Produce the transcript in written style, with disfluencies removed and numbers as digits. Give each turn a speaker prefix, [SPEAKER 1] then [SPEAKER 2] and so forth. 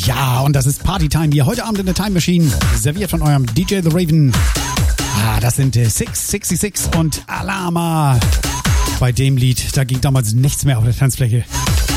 [SPEAKER 1] Ja, und das ist Partytime hier heute Abend in der Time Machine, serviert von eurem DJ The Raven. Das sind 666 und Alama. Bei dem Lied, da ging damals nichts mehr auf der Tanzfläche.